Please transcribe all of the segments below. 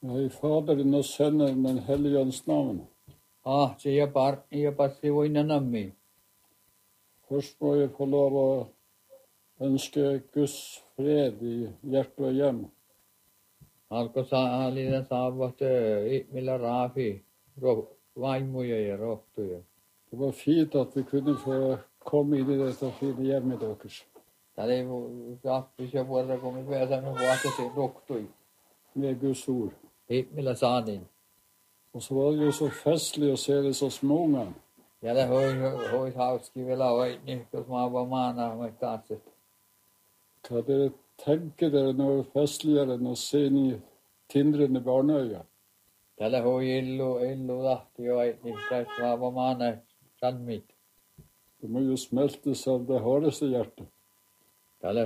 I Faderen og Sønnen den hellige ånds navn. Siya pasiway na nami. Først må jeg få lov å ønske Guds fred i hjerte og hjem. Alko alina saavat millä raafi vaimuja ja rohtuja. Det var fint at vi kunne få komme inn i dette fine hjemmet deres. Täällä ei saapisia vuoroja, kun me pääsemme vuotosi rohtui. Med Guds ord. Millä saanin. Og så var det jo så festlig å se det så små ungene. Jälle hoi hauski vielä oini, jos mä vaan maana med taas. Hva dere tenker dere noe festligere enn å se inn i tindrende barneøyne? Täällä hoi illu lahti oini, tässä vaan maana sanmit. Det må jo smeltes av det hardeste hjertet. Täällä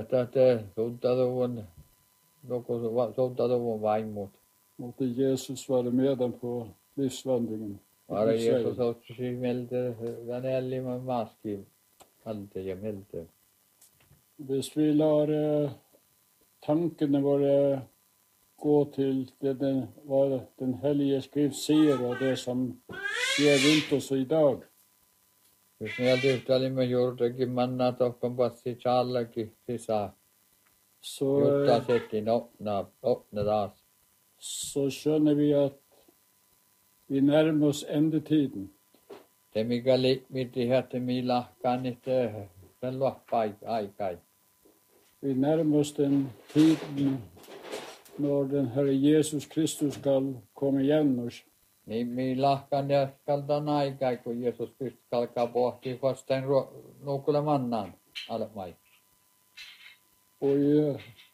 suuntaduvun vaimut. Måtte Jesus være med dem på livsvandringen. Vara Jesus otsisi melte vänellimän maski alte ja melte. Hvis vi lar tankene våre gå til hva den hellige skrift sier, og det som skjer rundt oss i dag, Jos me yhtäälimme juurtakin manna tohkon passi challakin sisään. Juttaa settiin opna taas. så skjønner vi at vi nærmer oss endetiden. Se mikä mitti hätte mi lahkaan, että sen aikai. Vi nærmer oss den tiden når den Herre Jesus Kristus skal komme igjen. Niin mi lahkaan ja skaltan aikai, kun Jeesus Kristus alkaa pohtia vastaan nuukulle mannaan alemai. Og i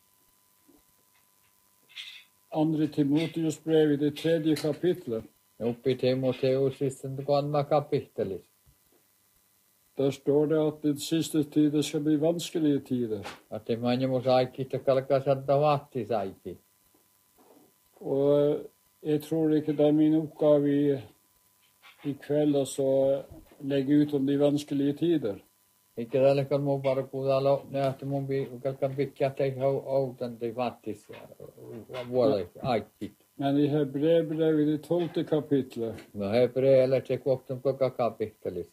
2. Timoteus brev i det 3. kapitlet, Uppi Timoteus sitten kolma kapittelis. der står det at den siste tid skal bli vanskelige tider. Että manjumus aikista kalkaa saada vahti saiki. Og jeg tror ikke det er min oppgave i kveld å legge ut om de vanskelige tider. Eikä tälläkään mun parkuudella ne, että mun kalkan pitkä tehdä outan tai vahtis vuolle aikit. Men i Hebreerbrevet i det 12. kapitlet, No hebreelle se kohtan koko kapittelis.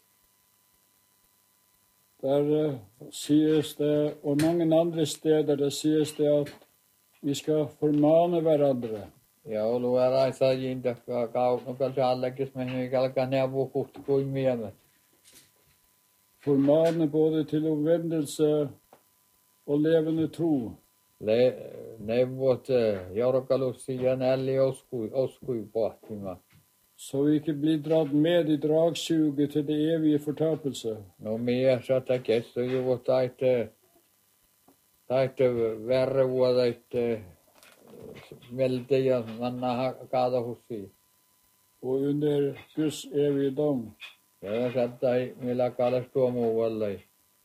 der sies det, og mange andre steder, det sies det at vi skal formane hverandre. Ja ollut eraisa jinta kaunukal saallekin, me kalkan neuvo kuht kuin miemet. Formane både til omvendelse og levende tro. Neuvot jorkalussi ja nälli oskui pohtima. Så vi ikke blir dratt med i dragsuget til det evige fortapelse. No mies sata kesto juvo taitte verre vuodaitte melte ja manna kaadahussi. Og under Guds evige dom. Ja sattai millä kaalas tuomuuvallai.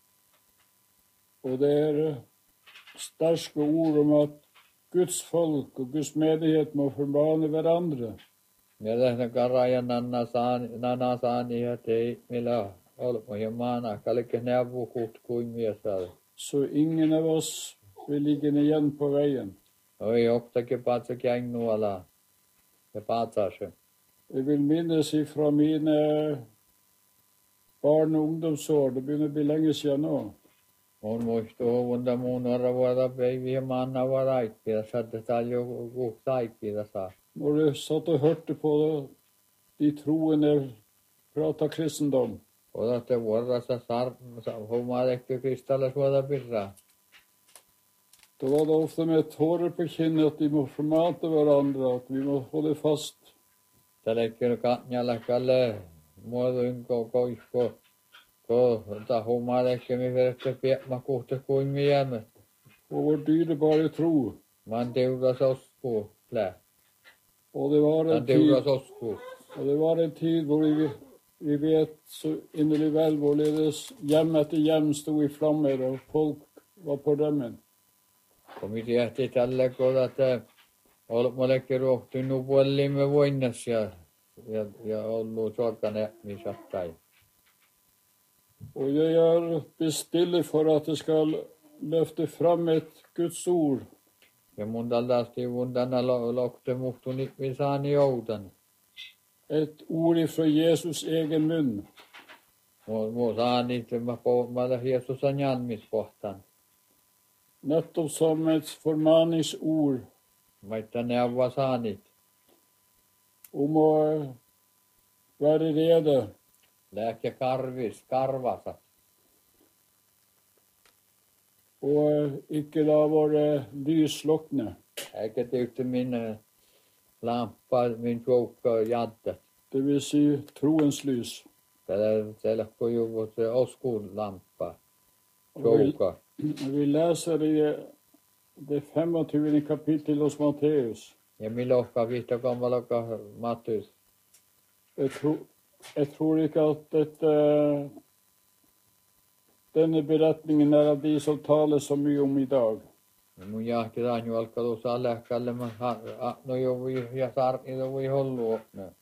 Og det sterke ord om at Guds folk og Guds menighet må formane hverandre. Mielessä karaja nana saani ja tei millä olmo ja maana kalke neuvo kuht kuin miesal. Så ingen av oss vil ligge igjen på veien. Oi oktakin patsa kängnuala. Ja patsase. Jeg vil minnes ifra mine barn- og ungdomsår. Det begynner å bli lenge siden nå. Mun muistuu huvunta muun arvoida peivi ja manna varaikkia. Satte täällä joku kuhtaikkia saa. Når jeg satt og hørte på de troende prata kristendom, Otatte vuorrassa huumaadekki kristallis vuoda pirraa. da var det ofte med tårer på kinnet at de må formate hverandre, at vi må holde fast. Tälekki kanjalla kalle muoduin koisko. Ko huumaadekki mi verette piekma kuhta kuin miemet. Og vår dyrebare tro. Man teuras osku plää. Og det var Man teuras osku. en tid hvor vi vet så inderlig vel hvorledes hjem etter hjem stod i flammer, og folk var på rømmen. Kun me tiedätte tällä kohdalla, että mollekin rohtunut puolimme voinnas ja ollut suokane missä tai. Og jeg bestiller for at det skal løfte fram et Guds ord Ja mun tällaista mun tänä lokte muhtun ikmisaani joutan. Et ord ifrån Jesus egen mun. Mun saani, mä Jesus on janmispohtan. Nettopp som et formaningsord Mä että neuvoa saanit. om å være rede Lääkkä karvasa. og ikke la våre lys slukne. Eikä tyykty min lamppa, min tjoukka jadda. Det vil si troens lys. Täällä kuivuu se oskuun lamppa. Og Tjoukka. vi leser i det 25. kapittel hos Matteus. Ja milloin vihta kammalaka Matteus. Jeg tror ikke at denne beretningen er av de som taler så mye om i dag. Mun jahkitaan jo alkaa tuossa alehkalle, no jo ja sarkita voi hollu.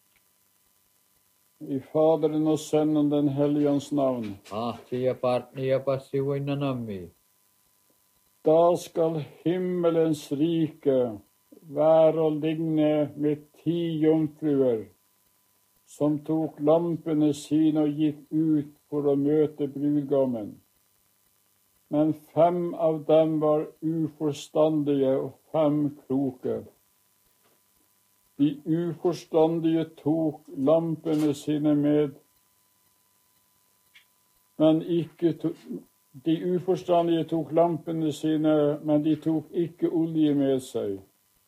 I Faderen og Sønnen den Helligånds navn. Ahti ja partni ja passi voinna nammi. Da skal himmelens rike være å ligne med 10 jomfruer, som tok lampene sine og gikk ut for å møte brudgommen. Men 5 av dem var uforstandige og 5 kloke. De uforstandige tok lampene sine med, men de uforstandige tok lampene sine, men de tok ikke olje med seg.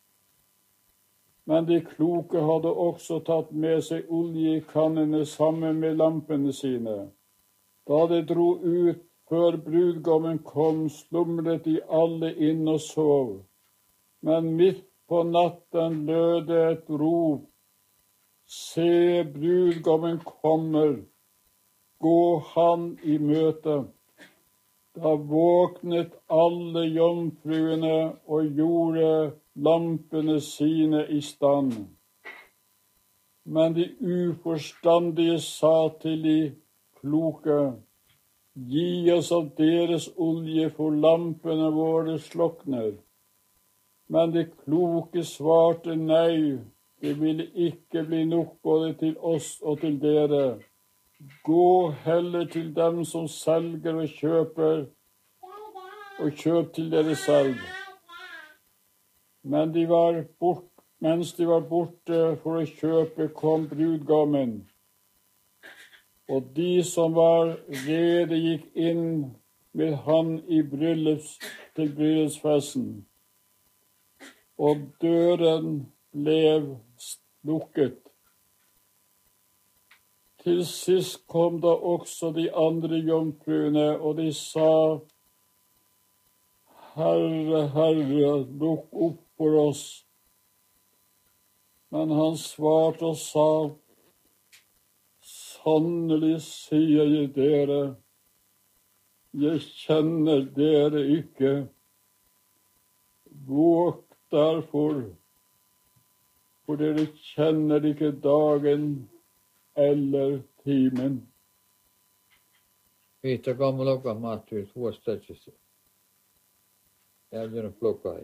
Men de kloke hadde også tatt med seg olje i kannene sammen med lampene sine. Da de dro ut før brudgommen kom, slumret de alle inn og sov. Men midt på natten lød det et rop: Se, brudgommen kommer, gå han i møte. Da våknet alle jomfruene og gjorde lampene sine i stand. Men de uforstandige sa til de kloke: Gi oss av deres olje, for lampene våre slokner. Men de kloke svarte nei, det ville ikke bli nok både til oss og til dere. Gå heller til dem som selger og kjøper, og kjøp til dere selv. Men mens de var borte for å kjøpe, kom brudgommen. Og de som var rede, gikk inn med han til bryllupsfesten. Og døren ble lukket. Til sist kom da også de andre jomfruene, og de sa: Herre, Herre, lukk opp for oss. Men han svarte og sa: Sannelig sier jeg dere, jeg kjenner dere ikke. Våg derfor, for dere kjenner ikke dagen eller timen. Vihta kammalaka Matteus vuostatsissa. Jäljellä blokai.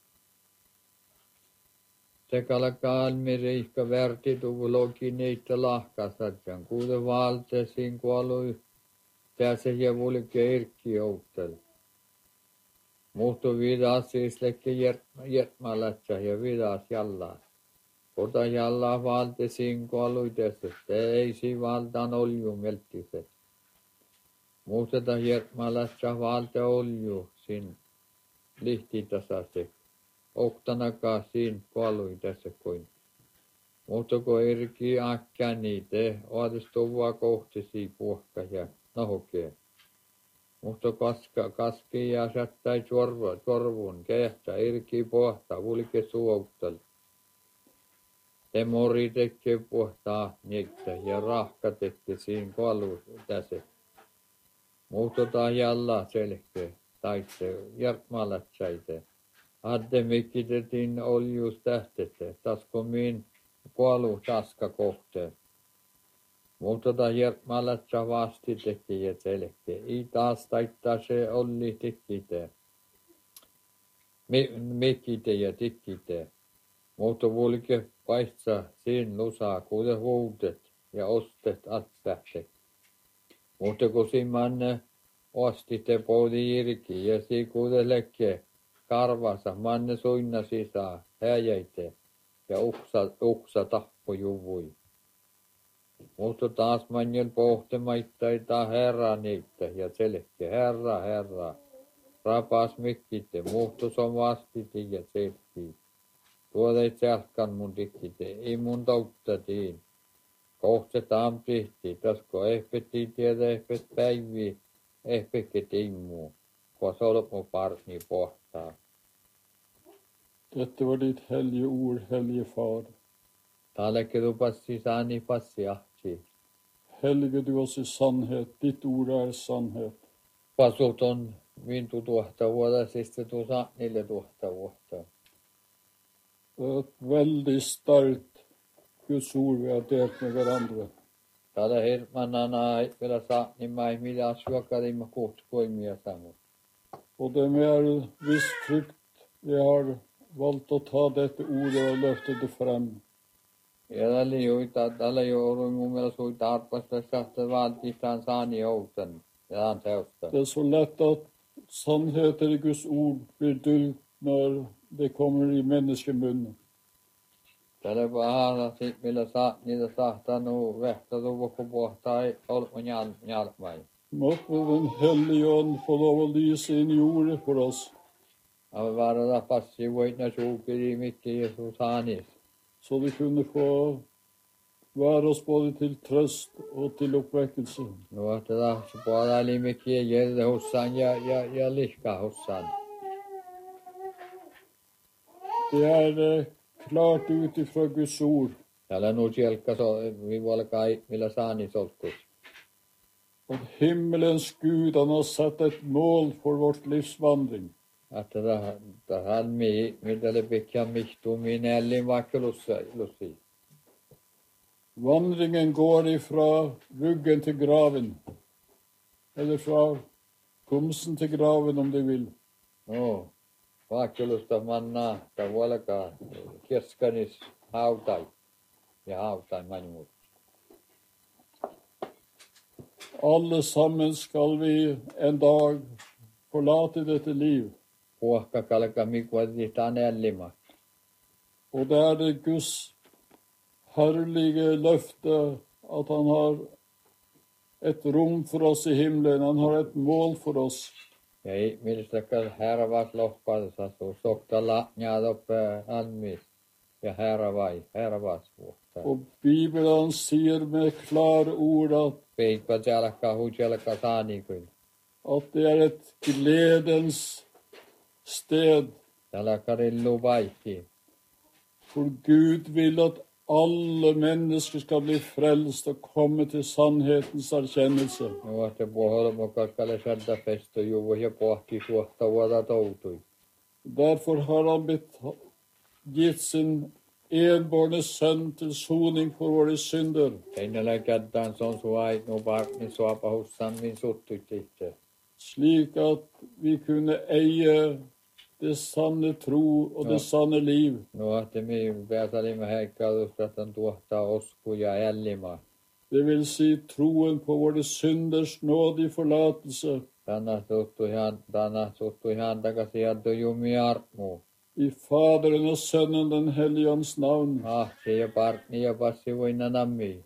Sekalaka almiriikka värtituvulogi niitä lahkasatjan. Kuude valtesiin kuolui tässä ja vulke irkki jouttel. Muhtu vidas siis lekke jertmalatsa ja vidas jallaa. Kota jallaa valtesiin kuolui tässä. Ei si valtaan olju melttiset. Muhteta jertmalatsa valte olju sin lihtitasasek. Oktanakaan siinä kuolui tässä kuin. Mutta kun irki äkkäni te oadistuvaa kohtisi puhka ja nahokee. Mutta kaski ja sättäi torvun kehtä irki pohta vulke suouttel. Te mori tekee pohtaa niektä ja rahka tekee siinä kuolui tässä. Mutta jalla selkeä taitte järkmalatsaite. Adde mikitetin oljus tähtete, tasko min kuolu taska kohte. Mutta järkmalatsa vasti teki ja selkeä. I taas taittaa se olli tekite. Mikite ja tikkite. Mutta volke paitsa siinä lusaa, kuten huudet ja ostet atsähtek. Mutta kun siinä osti te poodi irki ja siinä kuten lekke karvassa manne soinna sisään häjäite ja uksa tappo juvui. Mutta taas manjel pohtemaittaa herra niitä ja selkeä herra. Rapas mikkite, muhtus on vastiti ja selkeä. Tuoda ei selkään mun tikkite, ei mun tauttatiin. Kohtetaan pihti, tasko ehpettiin tiedä ehpet päiviä, ehpekke timmuu. Kun solmu partni pohtaa. Dette var ditt hellige ord, hellige far. Tälläkin passi saani passi ahti. Hellige du oss i sannhet, ditt ord är sannhet. Pasut on vintu 1000 vuotta, siis se tuossa 4000 vuotta. Ett väldigt starkt Guds ord vi har delt med varandra. Täällä hermannana ei vielä saa, niin mä ei millään syökärimme kohta poimia saanut. Och det är med viss frukt vi har valt att ta detta ord och löfta det fram. Ja täällä ei ole mun mielestä suita arpasta, että valtistaan saani outan. Ja on seursta. Det är så lätt att sannheter i Guds ord blir dult när det kommer i människomunnen. Täällä pahaa, sit millä saa niitä sahtanut vehtätu, kun pohtaa ei ole jalkmai. Måtte den helige Ande få lov att lysa in i ordet för oss. Av varada passi voitna suukiri mikki Jesus hanis. Så det kunde få vara oss både till tröst och till uppväckelse. No tätä puolella oli mikki jelde hossan ja lihka hossan. Det är klart utifrån Guds ord. Täällä nu sielkä vi volkai millä saani solkus. Att himmelens Gud han har satt ett mål för vårt livsvandring. Että tähän mitä le pikja mihtu minellin vaikka lussi. Vandringen går ifrån ryggen till graven. Eller från kumsen till graven om du vill. No, vaikka lusta manna ta volka kirskanis hautai. Ja hautai manjut. Allesammans skall vi en dag förlata detta liv. Puhka kalka mikvadita nellima. Och det är det Guds härliga löfte att han har ett rum för oss i himlen. Han har ett mål för oss. Ja ei milstäkään härvas lohpadassa suu soktalla njaadoppe anmis. Ja härvas vuotta. Och Bibeln säger med klara ord att Peikpa jalka hujalka saani kyllä. att det är ett glädjens sted. Täällä karillu vaikki. För Gud vill att alla människor ska bli frälsta och komma till sannhetens erkännelse. No että puholmo kakkalle sadda festo juvo ja pohti suotta vuotta toutui. Därför har han gett sin enbarne son till soning för våra synder. Seinällä käddään son suait no parkni suapa hussan min suttut itse. Slik att vi kunde eie det sanna tro och det sanna liv. No että me pääsalimme heikkaudusta, että tuottaa osku ja ellima. Det vill säga troen på våra synders nådig förlåtelse. Tänä suttui ihan takaisin jaddo jumi armu. I Fadern och Sonen den helige Andes namn. Ahti ja parkni ja passi voina nammi.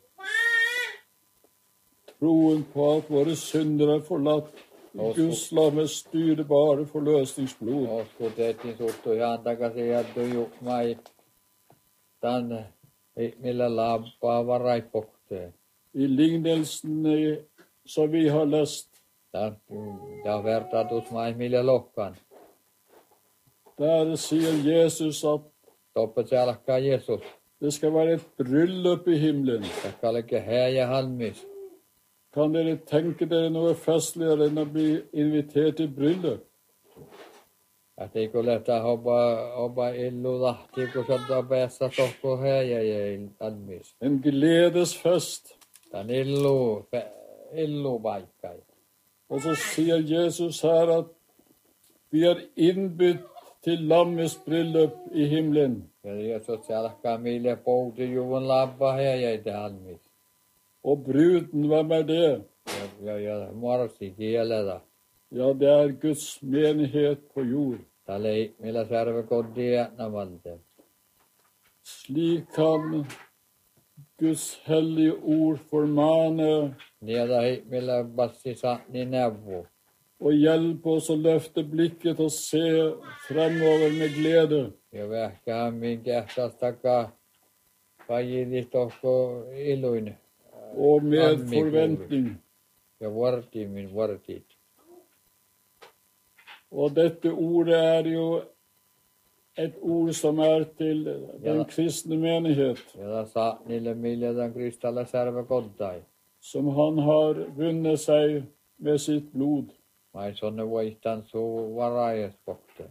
Troen på att våra synder är förlåt. Guds lammes dyrbara förlösningsblod. Osku tehtiin suttui ihan takaisin jaddo jumai. Tänne millä lampaa varaipohtee. I lignelsen som vi har läst. Ja vertatus mai millä lohkan. Där säger Jesus att Toppa jalkaa Jesus. det ska vara ett bröllop i himlen. Kalke häjä halmis. Kan ni tänka er något festligare än att bli inviterad till bröllop? Att ei kuleta hoppa illu lahti, kun saattaa päässä tohko häjä ja halmis. En glädjesfest. Tän illu paikkai. Och så säger Jesus här att vi är inbytt til lammets bryllup i himmelen. Ja Jeesus alkaa meille pouti juvun labba ja jäitä halmis. Og bruden, hvem er det? Ja morsi kielellä. Ja, det er Guds menighet på jord. Tällä ei meillä särve kodia navalte. Slik kan Guds hellige ord formane Niitä ei meillä bassi saatni neuvo. og hjelpe oss å løfte blikket og se fremover med glede. Ja vähkähämmin kähtästäkää kajidit ohko iluin. Og med forventning. Ja vartimin vartit. Og dette ordet er jo et ord som er til den kristne menighet, Ja da saatnille miljoitan kristalla särve kodai. som han har vunnet seg med sitt blod. Mai sonne voitan suu varaajespokte.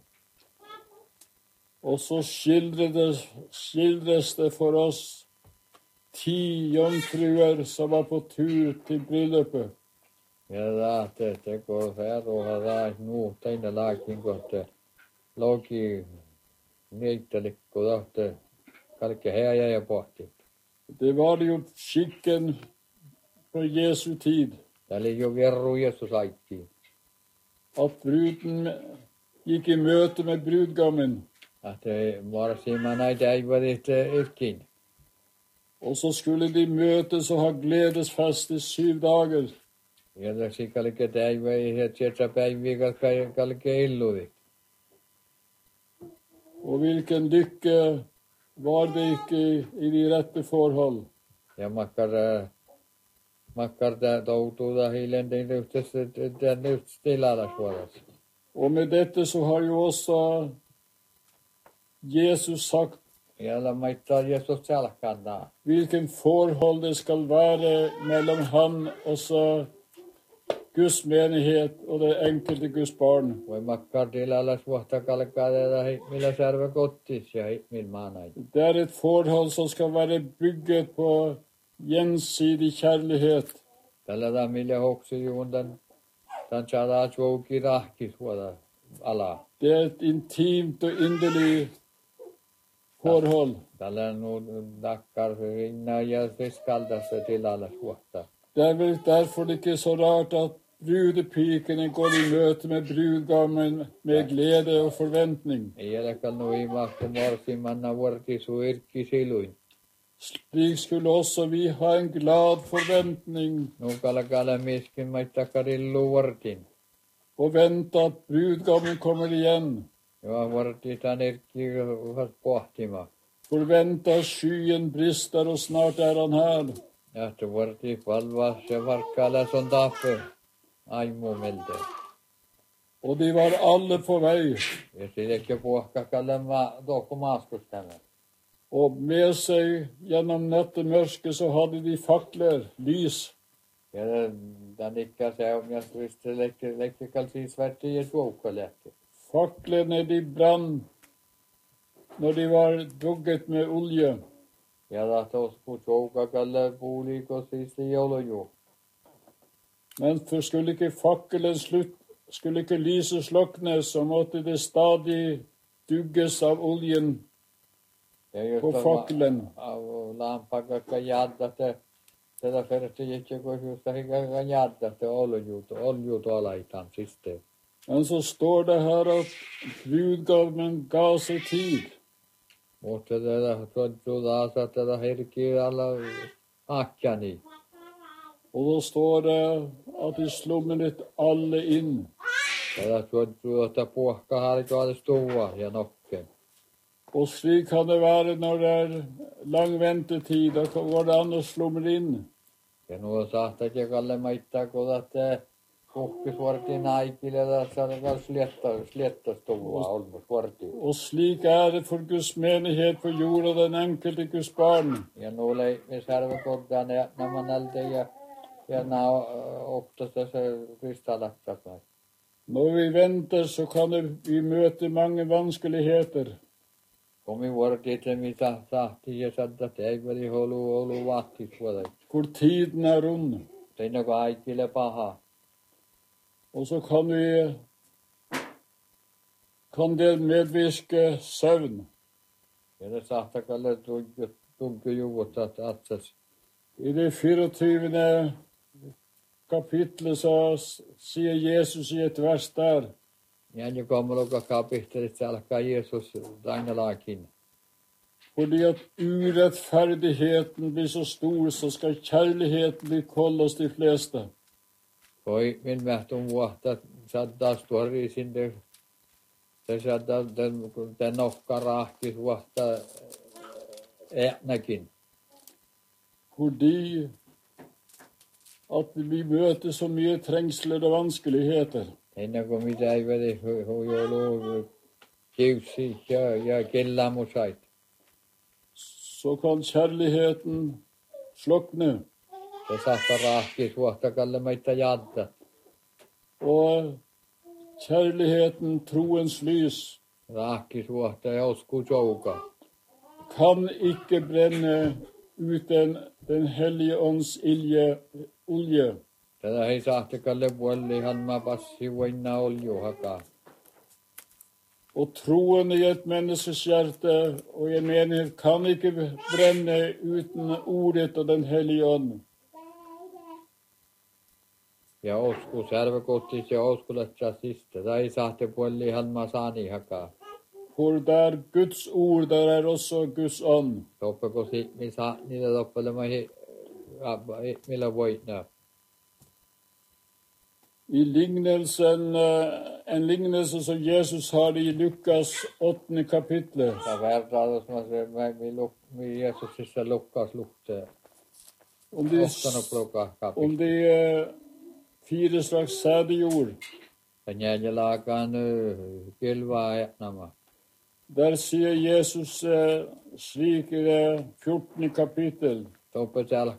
Og så skildres det for oss 10 jomfruer som var på tur til bryllupet. Ja da te går här och har nu teina laakin kohte. Loki niittelikko tahte kalke heja ja pohti. Det var jo skikken på Jesu tid, Täällä jo verru Jeesus aikki. at bruden gikk i møte med brudgommen, Att morsiman näitä ei vadit ifkin. og så skulle de møtes og ha gledesfest i 7 dager. Ja da sikalike ei vai het sieltä päiviä kalke illuvik. Og hvilken lykke var det ikke i de rette forhold. Ja makkar toutuuta hiilen den nyt stilalla suorassa. Og med dette så har jo også Jesus sagt Ja la maittaa Jeesus selkändaa. hvilken forhold det skal være mellom han og så Guds menighet og det enkelte Guds barn. Voi makkar tilalla suhta kalkaa tätä millä särve kottis ja millä maanai. Det er et forhold som skal være bygget på gjensidig kjærlighet. Tällä millä hoksi juundan tan chala chouki rahki suoda ala. Det er et intimt og inderlig forhold. Tällä nu dakkar inna ja fiskaldassa tilalla suhta. Det er vel derfor det ikke er så rart at brudepikene går i møte med brudgommen med glede og forventning. Ei älkää nu imakku morsimanna vorti suirkki siluin. Slik skulle også vi ha en glad forventning Nu kalkala miskin maittakkarillu vortin. og vente at brudgommen kommer igjen. Ja vorti tan irkki uhas pohtima. Forvente skyen brister, og snart er han her. Ja te vorti valva se varkkala son tappe. Aimu melde. Og de var alle på vei, Ja silekki puhkakalle dokku maaskustamme. og med seg gjennom nattemørket så hadde de fakler, lys. Ja den ikka se om jag visste lektikal siis verti ja suukkalehti. Faklene de brann når de var dugget med olje. Ja da tosku suukakalle puuliko siis jouluju. Men for skulle ikke lyset slukne, så måtte det stadig dugges av oljen Ja på fakkelen. Av lampakakka jaddatte. Tätä ferti itse koisusta hikaka jaddatte oljuutu alaitan siste. Men så står det her at brudgommen ga seg tid. Mutta tätä tuotu taas tätä herkkiä alla akkani. Og da står det at de slumret alle inn. Tätä tuotu että puhka harjoa stua ja nokke. Og slik kan det være når det er lang ventetid, da går det an å slumre inn. Ja nuo sahtakin kalle maittaa kodatte puhkisvartin aikille tässä slietta stua olmus vartin. Og slik er det for Guds menighet på jord og den enkelte Guds barn. Ja nuole me särve koddan ja nämä nälte ja nää oftast se kristalaktasai. Når vi venter, så kan vi møte mange vanskeligheter. Komi vuorot mitä sahti ja saddat ei veri holu vahti suoda. Hvor tiden er ond. Teina kaikille paha. Og så kan vi kan det medvirke søvn. Ja det sahtakalle tunkyjuvut atsas. I det 24. kapitlet så sier Jesus i et vers der, Ja kommaloka kapittelit se alkaa Jeesus dainalakin. fordi at urettferdigheten blir så stor, så skal kjærligheten beholde oss de fleste. Koi min mähtun vuotta saattaa tuori sinne. Se saattaa den ohkarahkis vuotta äänäkin. Fordi at vi møter så mye trengsler og vanskeligheter. Ennen kuin mitä ei vede huijolu kiusi ja kellamusait. Så kan kjærligheten slukne. Se saattaa rahkis vuotta kallemaita jadda. Og kjærligheten, troens lys, Rahkis vuotta ja osku jouka. kan ikke brenne uten den hellige ånds olje. Tätä ei sahtekalle puolihan mä passi voinna oljuhakaa. Og troen i et menneskes hjerte og i en menighet kan ikke brenne uten ordet og den hellige ånd. Ja osku särväkottis ja oskuletsassista. Tätä ei sahte puolihan mä saani hakaa. For der Guds ord, der er også Guds ånd. Toppeko mi saa niitä toppelema millä voitna. I lignelsen, en lignelse som Jesus har i Lukas 8. kapitlet. Ja vertailus mä se mi Jeesuksessa Lukas luhtee. Om de 4 slags sædejord. Ja njäljelaakaan kilvaa etnama. Der sier Jesus slik i det 14. kapittel. Toppe täällä